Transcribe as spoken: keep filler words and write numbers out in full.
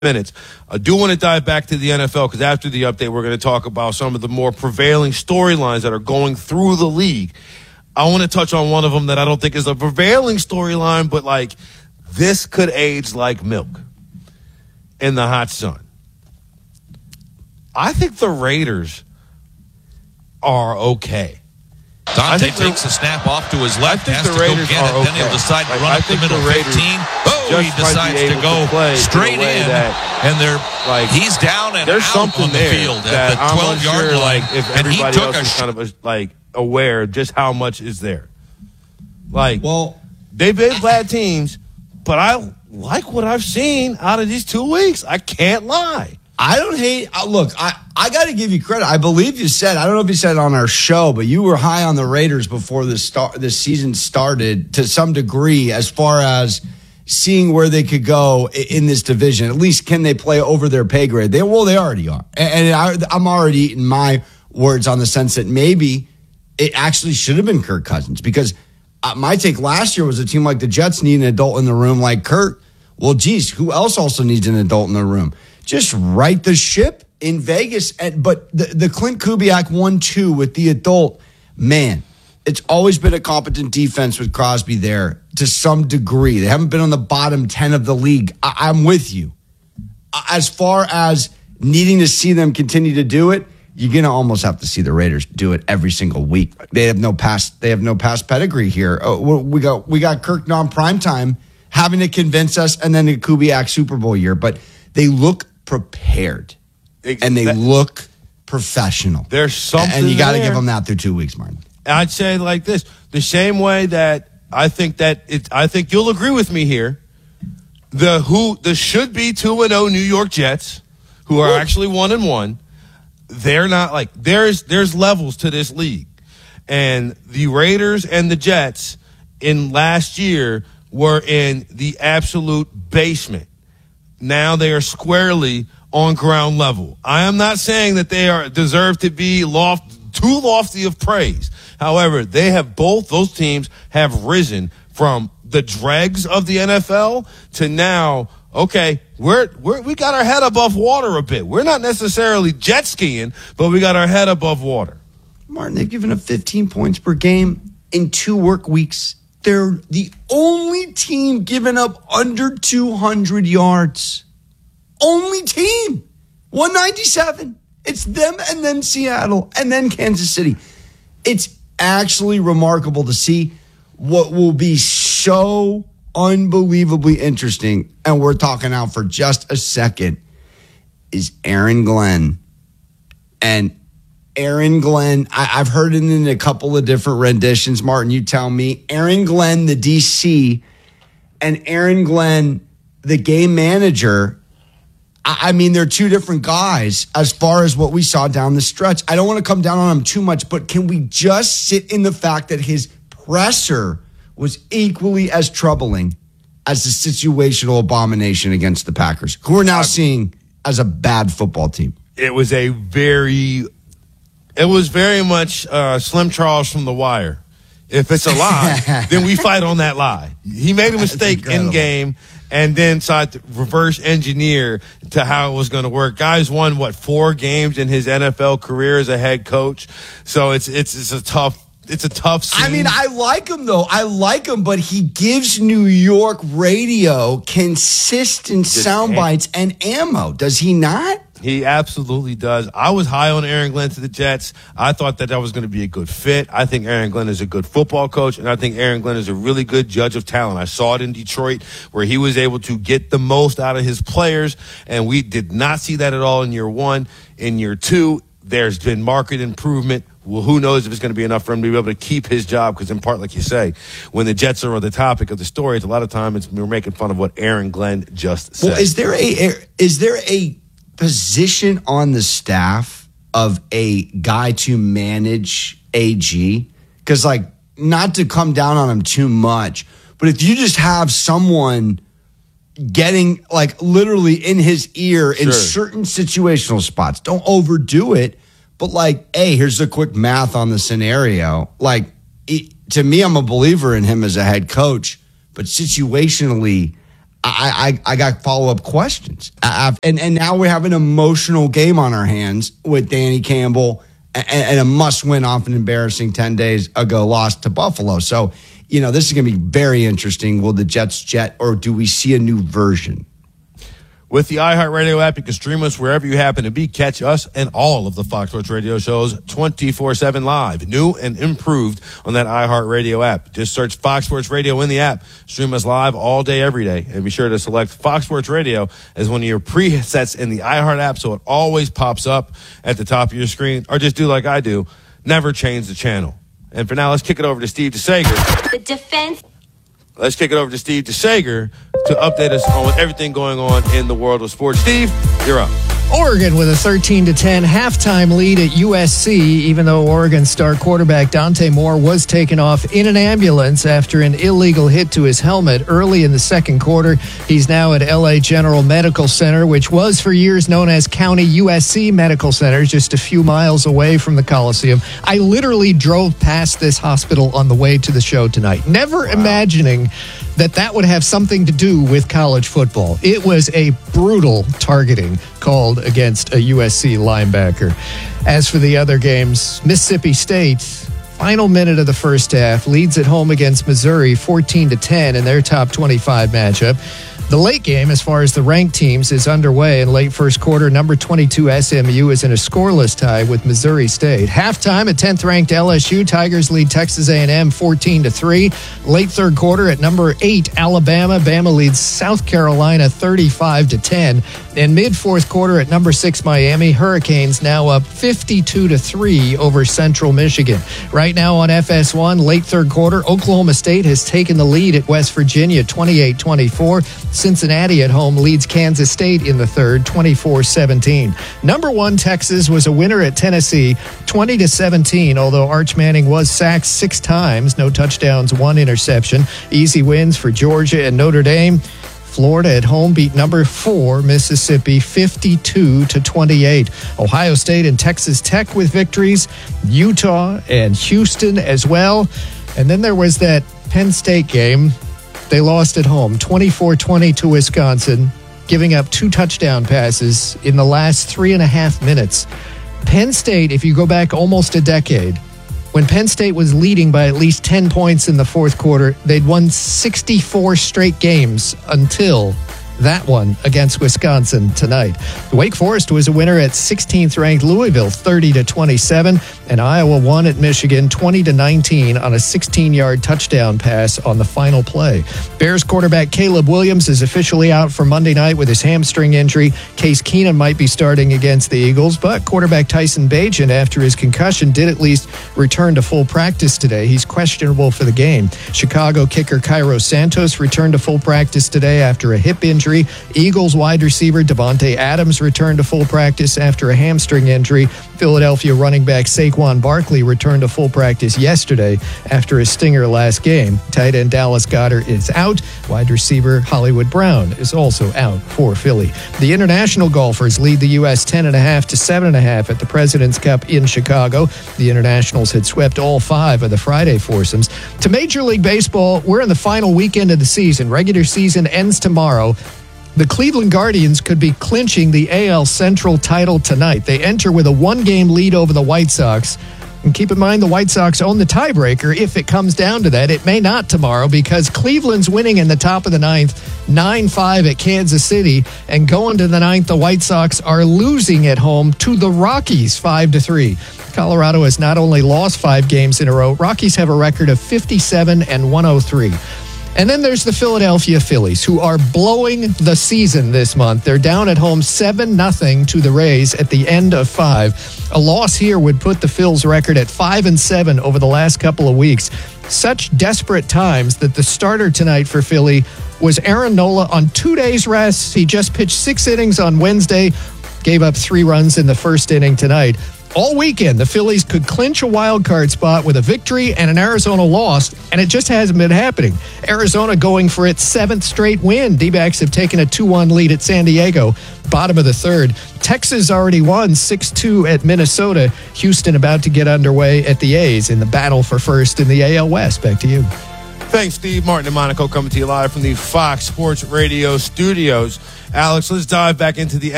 minutes. I do want to dive back to the N F L because after the update, we're going to talk about some of the more prevailing storylines that are going through the league. I want to touch on one of them that I don't think is a prevailing storyline, but like this could age like milk in the hot sun. I think the Raiders are okay. Dante takes a snap off to his left, has to go get it, okay. Then he'll decide to like, run up the middle the fifteen. Oh, he decides to go to straight in, that, and they're like he's down and there's out something on the there field at the twelve-yard line. Like, if everybody else is kind of like aware of just how much is there. Like, well, they've been bad teams, but I like what I've seen out of these two weeks. I can't lie. I don't hate – look, I, I got to give you credit. I believe you said – I don't know if you said it on our show, but you were high on the Raiders before the start, this season started to some degree as far as seeing where they could go in this division. At least can they play over their pay grade? They, well, they already are. And, and I, I'm already eating my words on the sense that maybe it actually should have been Kirk Cousins because uh, my take last year was a team like the Jets need an adult in the room like Kirk. Well, geez, who else also needs an adult in the room? Just right the ship in Vegas. And, but the, the Clint Kubiak one two with the adult, man, it's always been a competent defense with Crosby there to some degree. They haven't been on the bottom ten of the league. I, I'm with you. As far as needing to see them continue to do it, you're going to almost have to see the Raiders do it every single week. They have no past, they have no past pedigree here. Oh, we got, we got Kirk non-primetime having to convince us and then the Kubiak Super Bowl year. But they look prepared, and they look professional. There's something and you got to there. give them that through two weeks, Martin. I'd say like this: the same way that I think that it, I think you'll agree with me here. The who the should be two and zero New York Jets, who are Ooh. actually one and one, they're not like there's there's levels to this league, and the Raiders and the Jets in last year were in the absolute basement. Now they are squarely on ground level. I am not saying that they are deserve to be loft, too lofty of praise. However, they have both, those teams have risen from the dregs of the N F L to now, okay, we're, we're, we got our head above water a bit. We're not necessarily jet skiing, but we got our head above water. Martin, they've given up fifteen points per game in two work weeks. They're the only team giving up under two hundred yards. Only team. one ninety-seven. It's them and then Seattle and then Kansas City. It's actually remarkable to see what will be so unbelievably interesting. And we're talking out for just a second is Aaron Glenn. And Aaron Glenn, I, I've heard it in a couple of different renditions. Martin, you tell me. Aaron Glenn, the D C, and Aaron Glenn, the game manager. I, I mean, they're two different guys as far as what we saw down the stretch. I don't want to come down on him too much, but can we just sit in the fact that his presser was equally as troubling as the situational abomination against the Packers, who we're now seeing as a bad football team? It was a very... It was very much uh, Slim Charles from The Wire. If it's a lie, then we fight on that lie. He made a mistake in game and then tried to reverse engineer to how it was going to work. Guys won, what, four games in his N F L career as a head coach. So it's it's it's a tough it's a tough scene. I mean, I like him, though. I like him, but he gives New York radio consistent sound bites and ammo. Does he not? He absolutely does. I was high on Aaron Glenn to the Jets. I thought that that was going to be a good fit. I think Aaron Glenn is a good football coach, and I think Aaron Glenn is a really good judge of talent. I saw it in Detroit where he was able to get the most out of his players, and we did not see that at all in year one. In year two, there's been market improvement. Well, who knows if it's going to be enough for him to be able to keep his job? Because in part, like you say, when the Jets are on the topic of the stories, a lot of time it's, we're making fun of what Aaron Glenn just said. Well, is there a is there a position on the staff of a guy to manage A G? Because, like, not to come down on him too much, but if you just have someone getting, like, literally in his ear in sure. certain situational spots, don't overdo it, but, like, hey, here's the quick math on the scenario. Like, it, to me, I'm a believer in him as a head coach, but situationally, I, I, I got follow-up questions. I, and, and now we have an emotional game on our hands with Danny Campbell and, and a must-win off an embarrassing ten days ago loss to Buffalo. So, you know, this is going to be very interesting. Will the Jets jet, or do we see a new version? With the iHeartRadio app, you can stream us wherever you happen to be. Catch us and all of the Fox Sports Radio shows twenty-four seven live, new and improved on that iHeartRadio app. Just search Fox Sports Radio in the app. Stream us live all day, every day. And be sure to select Fox Sports Radio as one of your presets in the iHeart app so it always pops up at the top of your screen. Or just do like I do, never change the channel. And for now, let's kick it over to Steve DeSager. The defense. Let's kick it over to Steve DeSager to update us on everything going on in the world of sports. Steve, you're up. Oregon with a thirteen to ten halftime lead at U S C, even though Oregon star quarterback Dante Moore was taken off in an ambulance after an illegal hit to his helmet early in the second quarter. He's now at L A General Medical Center, which was for years known as County U S C Medical Center, just a few miles away from the Coliseum. I literally drove past this hospital on the way to the show tonight, never wow. imagining that that would have something to do with college football. It was a brutal targeting called against a U S C linebacker. As for the other games, Mississippi State, final minute of the first half, leads at home against Missouri fourteen to ten in their top twenty-five matchup. The late game, as far as the ranked teams, is underway. In late first quarter, number twenty-two S M U is in a scoreless tie with Missouri State. Halftime at tenth-ranked L S U, Tigers lead Texas A and M fourteen to three. Late third quarter at number eight Alabama, Bama leads South Carolina thirty-five to ten. In mid-fourth quarter at number six Miami, Hurricanes now up fifty-two to three over Central Michigan. Right now on F S one, late third quarter, Oklahoma State has taken the lead at West Virginia twenty-eight twenty-four. Cincinnati at home leads Kansas State in the third, twenty-four seventeen. Number one, Texas was a winner at Tennessee, twenty to seventeen, although Arch Manning was sacked six times, no touchdowns, one interception. Easy wins for Georgia and Notre Dame. Florida at home beat number four, Mississippi, fifty-two to twenty-eight. Ohio State and Texas Tech with victories. Utah and Houston as well. And then there was that Penn State game. They lost at home, twenty-four twenty to Wisconsin, giving up two touchdown passes in the last three and a half minutes. Penn State, if you go back almost a decade, when Penn State was leading by at least ten points in the fourth quarter, they'd won sixty-four straight games until that one against Wisconsin tonight. Wake Forest was a winner at sixteenth-ranked Louisville, thirty to twenty-seven, and Iowa won at Michigan, twenty to nineteen on a sixteen-yard touchdown pass on the final play. Bears quarterback Caleb Williams is officially out for Monday night with his hamstring injury. Case Keenum might be starting against the Eagles, but quarterback Tyson Bagent, after his concussion, did at least return to full practice today. He's questionable for the game. Chicago kicker Cairo Santos returned to full practice today after a hip injury. Eagles wide receiver Devontae Adams returned to full practice after a hamstring injury. Philadelphia running back Saquon Barkley returned to full practice yesterday after a stinger last game. Tight end Dallas Goedert is out. Wide receiver Hollywood Brown is also out for Philly. The international golfers lead the U S ten and a half to seven and a half at the President's Cup in Chicago. The internationals had swept all five of the Friday foursomes. To Major League Baseball, we're in the final weekend of the season. Regular season ends tomorrow. The Cleveland Guardians could be clinching the A L Central title tonight. They enter with a one-game lead over the White Sox. And keep in mind, the White Sox own the tiebreaker if it comes down to that. It may not tomorrow because Cleveland's winning in the top of the ninth, nine five at Kansas City. And going to the ninth, the White Sox are losing at home to the Rockies, five to three. Colorado has not only lost five games in a row, Rockies have a record of fifty-seven and one oh three. And then there's the Philadelphia Phillies, who are blowing the season this month. They're down at home seven nothing to the Rays at the end of five. A loss here would put the Phils record at five and seven over the last couple of weeks. Such desperate times that the starter tonight for Philly was Aaron Nola on two days rest. He just pitched six innings on Wednesday, gave up three runs in the first inning tonight. All weekend, the Phillies could clinch a wild card spot with a victory and an Arizona loss, and it just hasn't been happening. Arizona going for its seventh straight win. D-backs have taken a two one lead at San Diego, bottom of the third. Texas already won six two at Minnesota. Houston about to get underway at the A's in the battle for first in the A L West. Back to you. Thanks, Steve. Martin and Monaco coming to you live from the Fox Sports Radio studios. Alex, let's dive back into the